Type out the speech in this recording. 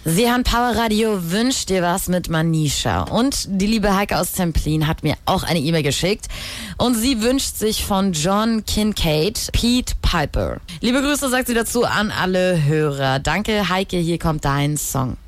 Sie hören Power Radio, wünscht dir was mit Manisha. Und die liebe Heike aus Templin hat mir auch eine E-Mail geschickt. Und sie wünscht sich von John Kincaid Pete Piper. Liebe Grüße sagt sie dazu an alle Hörer. Danke Heike, hier kommt dein Song.